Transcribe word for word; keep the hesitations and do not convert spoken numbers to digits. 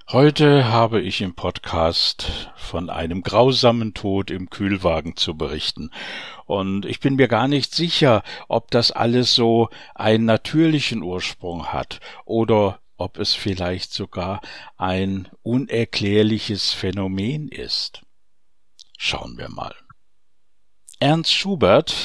Heute habe ich im Podcast von einem grausamen Tod im Kühlwagen zu berichten. Und ich bin mir gar nicht sicher, ob das alles so einen natürlichen Ursprung hat oder ob es vielleicht sogar ein unerklärliches Phänomen ist. Schauen wir mal. Ernst Schubert